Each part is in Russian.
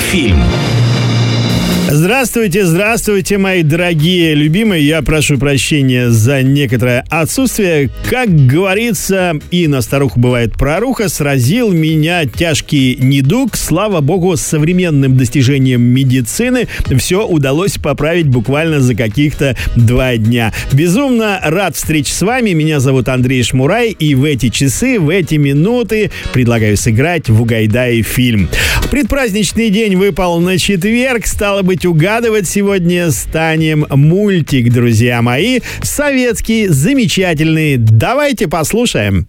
фильм. Здравствуйте, здравствуйте, мои дорогие любимые. Я прошу прощения за некоторое отсутствие. Как говорится, и на старуху бывает проруха, сразил меня тяжкий недуг. Слава богу, с современным достижением медицины все удалось поправить буквально за каких-то 2 дня. Безумно рад встрече с вами. Меня зовут Андрей Шмурай, и в эти часы, в эти минуты предлагаю сыграть в «Угайдай фильм». Предпраздничный день выпал на четверг, стало быть, угадывать сегодня станем мультик, друзья мои, советский, замечательный. Давайте послушаем.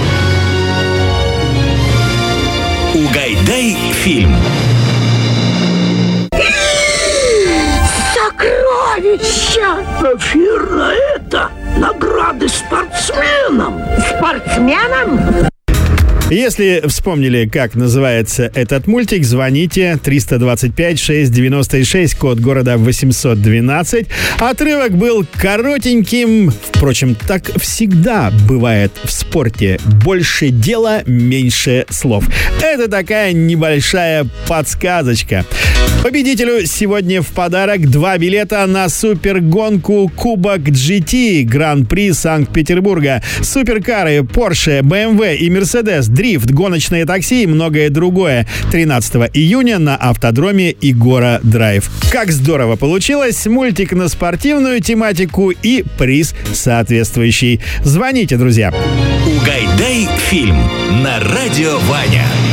«Угайдай фильм». Сокровища! Эфирно это! Награды спортсменам! Спортсменам? Если вспомнили, как называется этот мультик, звоните 325-696, код города 812. Отрывок был коротеньким. Впрочем, так всегда бывает в спорте. Больше дела, меньше слов. Это такая небольшая подсказочка. Победителю сегодня в подарок 2 билета на супергонку Кубок GT Гран-при Санкт-Петербурга. Суперкары Porsche, BMW и Mercedes, дрифт, гоночные такси и многое другое. 13 июня на автодроме Игора Драйв. Как здорово получилось! Мультик на спортивную тематику и приз соответствующий. Звоните, друзья. «Угайдай фильм» на радио Ваня.